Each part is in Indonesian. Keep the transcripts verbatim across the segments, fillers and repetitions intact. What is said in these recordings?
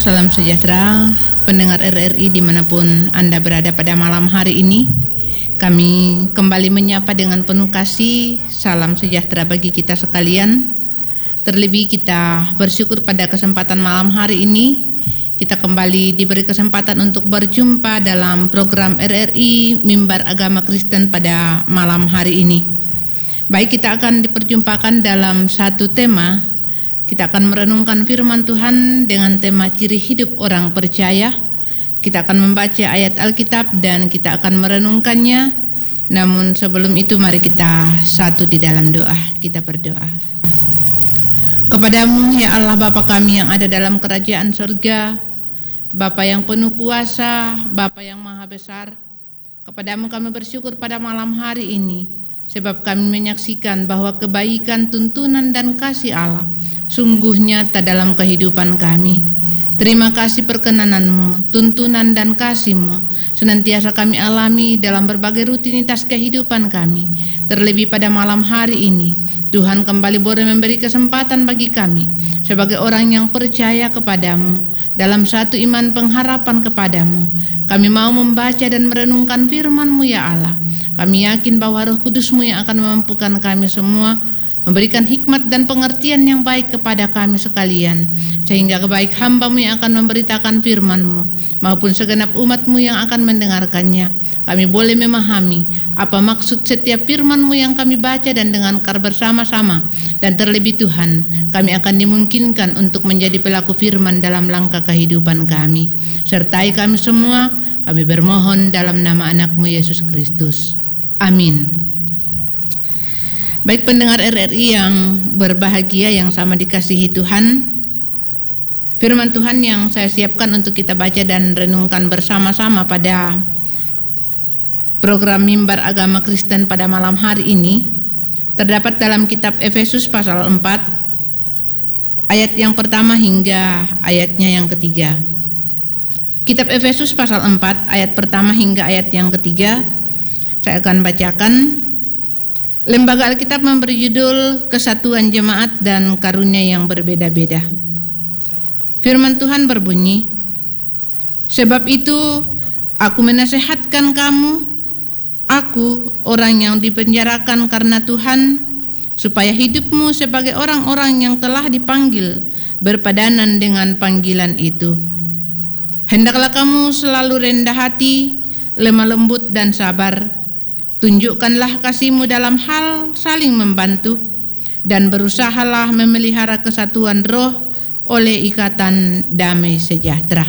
Salam sejahtera pendengar R R I dimanapun Anda berada pada malam hari ini. Kami kembali menyapa dengan penuh kasih, salam sejahtera bagi kita sekalian. Terlebih kita bersyukur pada kesempatan malam hari ini, kita kembali diberi kesempatan untuk berjumpa dalam program R R I Mimbar Agama Kristen pada malam hari ini. Baik, kita akan diperjumpakan dalam satu tema. Kita akan merenungkan firman Tuhan dengan tema ciri hidup orang percaya. Kita akan membaca ayat Alkitab dan kita akan merenungkannya. Namun sebelum itu mari kita satu di dalam doa. Kita berdoa. Kepadamu ya Allah Bapa kami yang ada dalam kerajaan surga, Bapa yang penuh kuasa, Bapa yang maha besar, kepadamu kami bersyukur pada malam hari ini, sebab kami menyaksikan bahwa kebaikan, tuntunan dan kasih Allah sungguh nyata dalam kehidupan kami. Terima kasih perkenanan-Mu, tuntunan dan kasih-Mu senantiasa kami alami dalam berbagai rutinitas kehidupan kami. Terlebih pada malam hari ini, Tuhan kembali boleh memberi kesempatan bagi kami sebagai orang yang percaya kepadamu, dalam satu iman pengharapan kepadamu. Kami mau membaca dan merenungkan firman-Mu ya Allah. Kami yakin bahwa Roh Kudus-Mu yang akan memampukan kami semua, memberikan hikmat dan pengertian yang baik kepada kami sekalian, sehingga kebaik hamba-Mu yang akan memberitakan firman-Mu maupun segenap umat-Mu yang akan mendengarkannya, kami boleh memahami apa maksud setiap firman-Mu yang kami baca dan dengarkan bersama-sama. Dan terlebih Tuhan, kami akan dimungkinkan untuk menjadi pelaku firman dalam langkah kehidupan kami. Sertai kami semua, kami bermohon dalam nama anak-Mu Yesus Kristus. Amin. Baik pendengar R R I yang berbahagia, yang sama dikasihi Tuhan, firman Tuhan yang saya siapkan untuk kita baca dan renungkan bersama-sama pada program Mimbar Agama Kristen pada malam hari ini terdapat dalam kitab Efesus pasal empat ayat yang pertama hingga ayatnya yang ketiga. Kitab Efesus pasal empat ayat pertama hingga ayat yang ketiga saya akan bacakan. Lembaga Alkitab memberi judul Kesatuan Jemaat dan Karunia yang Berbeda-beda. Firman Tuhan berbunyi, sebab itu aku menasihatkan kamu, aku orang yang dipenjarakan karena Tuhan, supaya hidupmu sebagai orang-orang yang telah dipanggil berpadanan dengan panggilan itu. Hendaklah kamu selalu rendah hati, lemah lembut dan sabar. Tunjukkanlah kasih-Mu dalam hal saling membantu, dan berusahalah memelihara kesatuan roh oleh ikatan damai sejahtera.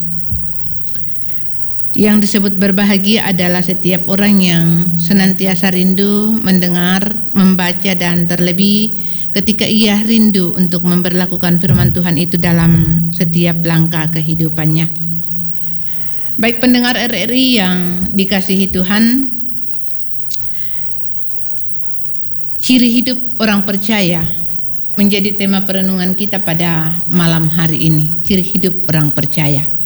Yang disebut berbahagia adalah setiap orang yang senantiasa rindu mendengar, membaca, dan terlebih ketika ia rindu untuk memberlakukan firman Tuhan itu dalam setiap langkah kehidupannya. Baik pendengar R R I yang dikasihi Tuhan, ciri hidup orang percaya menjadi tema perenungan kita pada malam hari ini. Ciri hidup orang percaya.